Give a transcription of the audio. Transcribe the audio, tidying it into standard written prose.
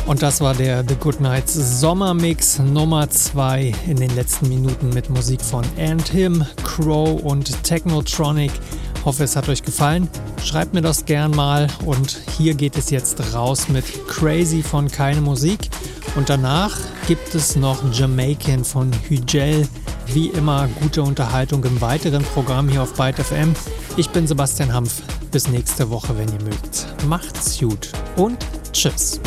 Und das war der The Good Nights Sommermix Nummer 2 in den letzten Minuten mit Musik von And Him, Crow und Technotronic. Hoffe, es hat euch gefallen. Schreibt mir das gern mal. Und hier geht es jetzt raus mit Crazy von Keine Musik. Und danach gibt es noch Jamaican von Hügel. Wie immer gute Unterhaltung im weiteren Programm hier auf Byte FM. Ich bin Sebastian Hampf. Bis nächste Woche, wenn ihr mögt. Macht's gut und tschüss.